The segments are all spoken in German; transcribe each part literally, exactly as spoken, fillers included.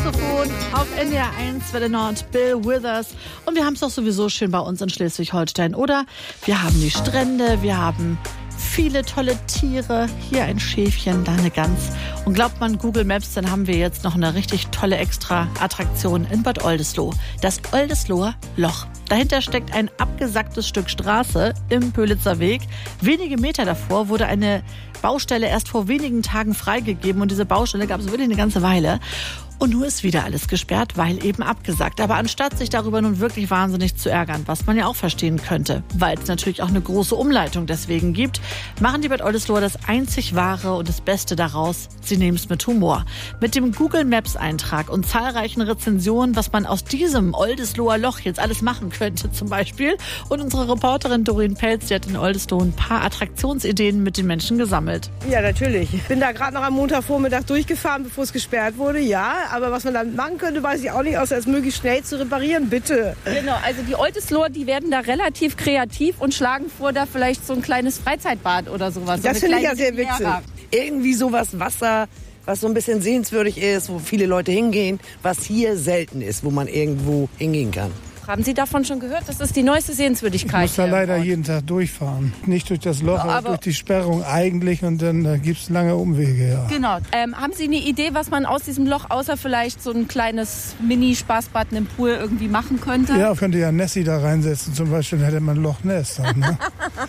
Saxophon auf N D R eins, Welle Nord, Bill Withers. Und wir haben es doch sowieso schön bei uns in Schleswig-Holstein, oder? Wir haben die Strände, wir haben viele tolle Tiere. Hier ein Schäfchen, da eine Gans. Und glaubt man Google Maps, dann haben wir jetzt noch eine richtig tolle Extra-Attraktion in Bad Oldesloe. Das Oldesloer Loch. Dahinter steckt ein abgesacktes Stück Straße im Pölitzer Weg. Wenige Meter davor wurde eine Baustelle erst vor wenigen Tagen freigegeben. Und diese Baustelle gab es wirklich eine ganze Weile. Und nun ist wieder alles gesperrt, weil eben abgesagt. Aber anstatt sich darüber nun wirklich wahnsinnig zu ärgern, was man ja auch verstehen könnte, weil es natürlich auch eine große Umleitung deswegen gibt, machen die Bad Oldesloer das einzig Wahre und das Beste daraus. Sie nehmen es mit Humor. Mit dem Google Maps Eintrag und zahlreichen Rezensionen, was man aus diesem Oldesloer Loch jetzt alles machen könnte zum Beispiel. Und unsere Reporterin Doreen Pelz, die hat in Oldesloe ein paar Attraktionsideen mit den Menschen gesammelt. Ja, natürlich. Ich bin da gerade noch am Montagvormittag durchgefahren, bevor es gesperrt wurde, ja. Aber was man dann machen könnte, weiß ich auch nicht, außer es möglichst schnell zu reparieren, bitte. Genau, also die Oldesloer, die werden da relativ kreativ und schlagen vor, da vielleicht so ein kleines Freizeitbad oder sowas. Das so finde ich ja sehr witzig. Riviera. Irgendwie sowas Wasser, was so ein bisschen sehenswürdig ist, wo viele Leute hingehen, was hier selten ist, wo man irgendwo hingehen kann. Haben Sie davon schon gehört? Das ist die neueste Sehenswürdigkeit. Ich muss da leider jeden Tag durchfahren. Nicht durch das Loch, aber, aber durch die Sperrung eigentlich. Und dann da gibt es lange Umwege. Ja. Genau. Ähm, haben Sie eine Idee, was man aus diesem Loch, außer vielleicht so ein kleines Mini-Spaßbad im Pool irgendwie machen könnte? Ja, könnte ja Nessie da reinsetzen. Zum Beispiel dann hätte man Loch Ness. Dann, ne?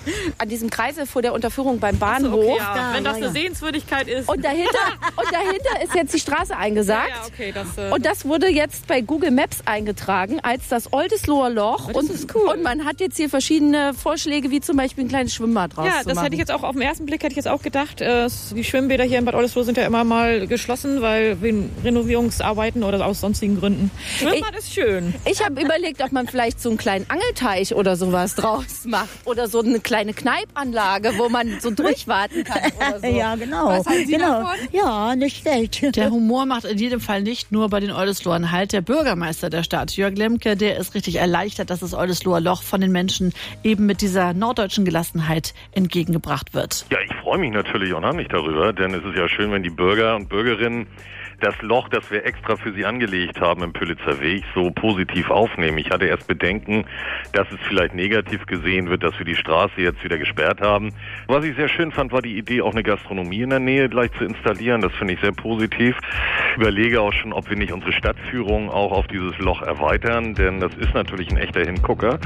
An diesem Kreisel vor der Unterführung beim Bahnhof. So, okay, ja. Wenn das eine Sehenswürdigkeit ist. Und dahinter, und dahinter ist jetzt die Straße eingesagt. Ja, ja, okay, das, äh und das wurde jetzt bei Google Maps eingetragen als das Oldesloer Loch. Das und, ist cool. Und man hat jetzt hier verschiedene Vorschläge, wie zum Beispiel ein kleines Schwimmbad draus Ja, zu das machen. hätte ich jetzt auch auf den ersten Blick hätte ich jetzt auch gedacht. Äh, die Schwimmbäder hier in Bad Oldesloe sind ja immer mal geschlossen, weil wegen Renovierungsarbeiten oder aus sonstigen Gründen. Schwimmbad ich, ist schön. Ich habe überlegt, ob man vielleicht so einen kleinen Angelteich oder sowas draus macht. Oder so eine kleine Kneipanlage, wo man so durchwarten kann oder so. Ja, genau. Was halten Sie genau. davon? Ja, nicht schlecht. Der Humor macht in jedem Fall nicht nur bei den Oldesloern Halt. Der Bürgermeister der Stadt, Jörg Lemke, der ist richtig erleichtert, dass das Oldesloer Loch von den Menschen eben mit dieser norddeutschen Gelassenheit entgegengebracht wird. Ja, ich freue mich natürlich unheimlich darüber, denn es ist ja schön, wenn die Bürger und Bürgerinnen das Loch, das wir extra für sie angelegt haben im Pölitzer Weg, so positiv aufnehmen. Ich hatte erst Bedenken, dass es vielleicht negativ gesehen wird, dass wir die Straße jetzt wieder gesperrt haben. Was ich sehr schön fand, war die Idee, auch eine Gastronomie in der Nähe gleich zu installieren. Das finde ich sehr positiv. Ich überlege auch schon, ob wir nicht unsere Stadtführung auch auf dieses Loch erweitern, denn das ist natürlich ein echter Hingucker.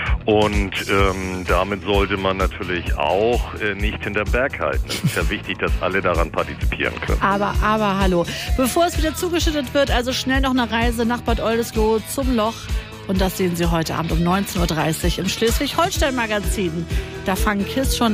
Und ähm, damit sollte man natürlich auch äh, nicht hinterm Berg halten. Es ist ja wichtig, dass alle daran partizipieren können. Aber, aber, hallo. Bevor es wieder zugeschüttet wird, also schnell noch eine Reise nach Bad Oldesloe zum Loch. Und das sehen Sie heute Abend um neunzehn Uhr dreißig im Schleswig-Holstein-Magazin. Da fangen Kiss schon